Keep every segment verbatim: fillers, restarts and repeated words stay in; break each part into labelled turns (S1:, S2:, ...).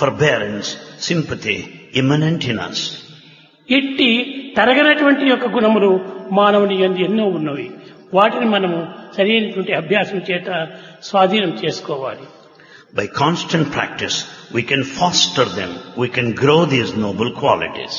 S1: forbearance, sympathy immanent in us.
S2: ఇట్టి తరగనటువంటి యొక్క గుణములు మానవుని యందు ఎన్నో ఉన్నవి. వాటిని మనము సరైనటువంటి అభ్యాసం చేత స్వాధీనం చేసుకోవాలి.
S1: By constant practice, we can foster them, we can grow these noble qualities.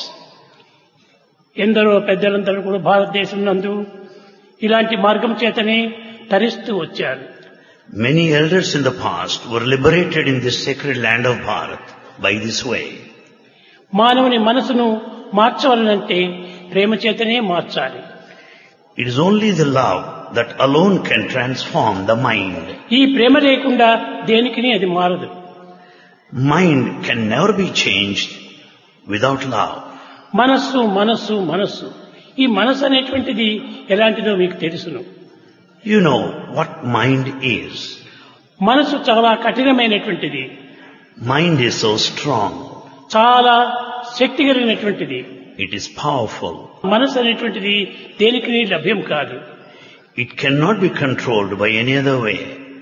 S2: ఎందరో పెద్దలందరూ కూడా భారతదేశం నందు ఇలాంటి మార్గం చేతనే తరిస్తూ వచ్చారు.
S1: Many elders in the past were liberated in this sacred land of Bharat by this way.
S2: మానవుని మనసును మార్చవలనంటే ప్రేమ చేతనే మార్చాలి.
S1: It is only the love that alone can transform the mind.
S2: ఈ ప్రేమ లేకుండా దేనికిని అది మారదు.
S1: Mind can never be changed without love.
S2: మనస్సు మనస్సు మనస్సు ఈ మనస్సు అనేటువంటిది ఎలాంటిదో మీకు తెలుసును.
S1: You know what mind is.
S2: మనస్సు చాలా కఠినమైనటువంటిది.
S1: Mind is so strong.
S2: చాలా శక్తి కలిగినటువంటిది.
S1: It is powerful.
S2: మనస్సు అనేటువంటిది దేనికి లభ్యం కాదు.
S1: It cannot be controlled by any other way.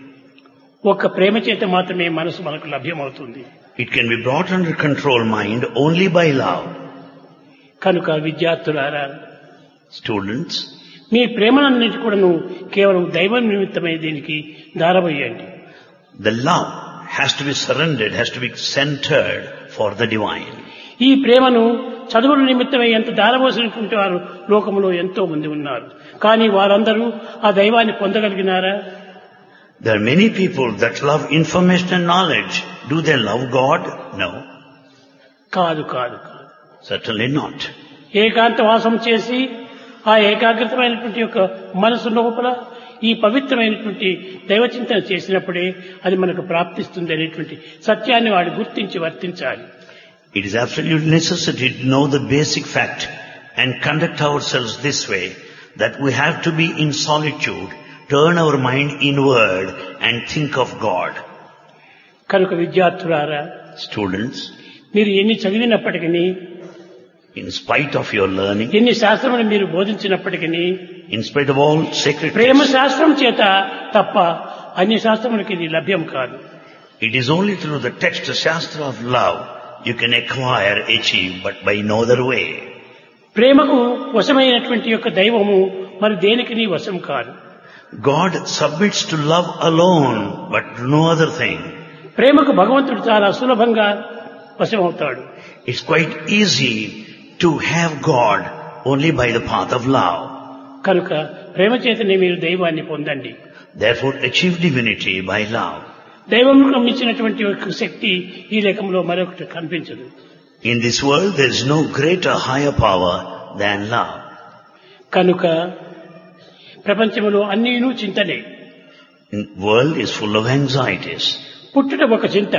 S2: ఒక ప్రేమ చేత మాత్రమే మనసు మనకు లభ్యమవుతుంది.
S1: It can be brought under control mind only by love.
S2: కనుక విద్యార్థులారా,
S1: Students,
S2: మీ ప్రేమనన్నిటి కూడాను కేవలం దైవ నిమిత్తమై దీనికి దారబోయండి.
S1: the love has to be surrendered, has to be centered for the divine.
S2: ఈ ప్రేమను చదువుల నిమిత్తమై ఎంత దారబోసినటువంటి వారు లోకంలో ఎంతో మంది ఉన్నారు. కానీ వారందరూ ఆ దైవాన్ని పొందగలిగినారా?
S1: There are many people that love information and knowledge. Do they love God? No.
S2: కాదు కాదు కాదు
S1: Certainly not.
S2: ఏకాంత వాసం చేసి ఆ ఏకాగ్రతమైనటువంటి యొక్క మనసు లోపల ఈ పవిత్రమైనటువంటి దైవచింతన చేసినప్పుడే అది మనకు ప్రాప్తిస్తుంది అనేటువంటి సత్యాన్ని వాడు గుర్తించి వర్తించాలి.
S1: It is absolute necessity to know the basic fact and conduct ourselves this way, that we have to be in solitude, turn our mind inward and think of God.
S2: కనుక విద్యార్థులారా,
S1: Students,
S2: మీరు ఎన్ని చదివినప్పటికీ,
S1: in spite of your learning,
S2: ఎన్ని శాస్త్రములు మీరు బోధించినప్పటికీ,
S1: in spite of all sacred
S2: Prema
S1: texts,
S2: శాస్త్రం చేత తప్ప అన్ని శాస్త్రములకి ఇది లభ్యం కాదు.
S1: it is only through the text, the Shastra of love, you can acquire, achieve, but by no other way.
S2: ప్రేమకు వశమైనటువంటి యొక్క దైవము మరి దేనికి వశం కాదు.
S1: God submits to love alone, but no other thing.
S2: ప్రేమకు భగవంతుడు చాలా సులభంగా వశమవుతాడు.
S1: It's quite easy to have God only by the path of love.
S2: కనుక ప్రేమ చేతనే మీరు దైవాన్ని పొందండి.
S1: Therefore achieve divinity by love.
S2: దైవంలో మించినటువంటి ఒక శక్తి ఈ రకంలో మరొకటి కనిపించదు.
S1: In this world there is no greater, higher power than love.
S2: కనుక ప్రపంచంలో అన్నీను చింతలే.
S1: The world is full of anxieties.
S2: పుట్టుట ఒక చింత,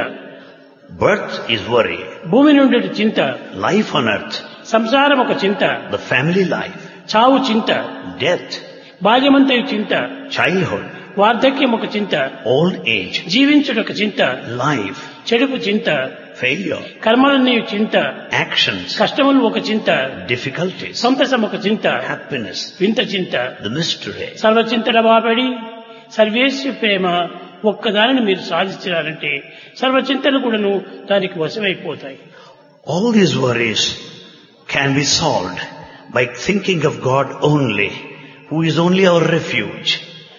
S1: Birth is worry.
S2: భూమి నుండి చింత,
S1: Life on earth,
S2: సంసారం ఒక చింత,
S1: the family life,
S2: చావు చింత,
S1: death,
S2: బాల్యమంతయు చింత,
S1: childhood,
S2: వార్ధక్యం ఒక చింత,
S1: old age,
S2: జీవించుట ఒక చింత,
S1: life,
S2: చెడుపు చింత,
S1: failure,
S2: కర్మలన్నీ చింత,
S1: actions,
S2: కష్టములు ఒక చింత,
S1: difficulties,
S2: సంతసం ఒక చింత,
S1: happiness,
S2: వింత చింత,
S1: the mystery.
S2: సర్వచింతల బాబడి సర్వేశ్వ ప్రేమ ఒక్కదానిని మీరు సాధించారంటే సర్వచింతలు కూడాను దానికి వశమైపోతాయి.
S1: All these worries can be solved by thinking of God only, who is only our refuge.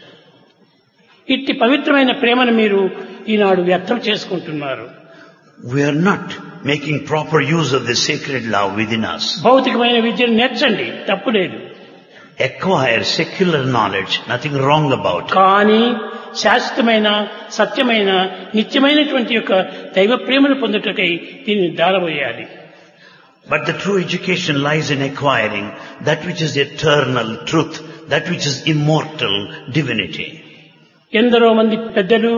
S2: ఇట్టి పవిత్రమైన ప్రేమను మీరు ఈనాడు వ్యర్థం చేసుకుంటున్నారు.
S1: We are not making proper use of the sacred love within us.
S2: భౌతికమైన విద్యను నేర్చండి, తప్పులేదు.
S1: Acquire secular knowledge, nothing wrong about it.
S2: కానీ శాశ్వతమైన సత్యమైన నిత్యమైనటువంటి యొక్క దైవ ప్రేమను పొందుటకై దీన్ని దారబోయాలి.
S1: But the true education lies in acquiring that which is eternal truth, that which is immortal divinity.
S2: ఎందరో మంది పెద్దలు,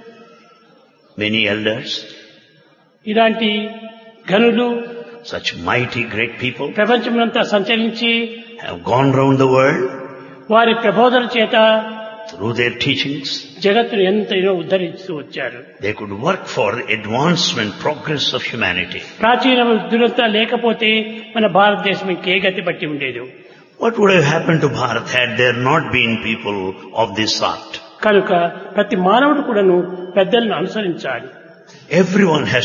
S1: Many elders,
S2: ఇలాంటి ఘనులు
S1: such mighty great people,
S2: ప్రపంచమంతా సంచరించి
S1: have gone round the world
S2: వారి ప్రబోధన చేత
S1: through their teachings.
S2: జగత్తును ఎంతైనా ఉద్ధరిస్తూ వచ్చారు.
S1: They could work for the advancement, progress of humanity.
S2: ప్రాచీన దురంతా లేకపోతే మన భారతదేశం ఇంకే గతి పట్టి ఉండేది.
S1: What would have happened to Bharat had there not been people of this sort?
S2: కనుక ప్రతి మానవుడు కూడాను పెద్దలను అనుసరించాలి.
S1: Everyone has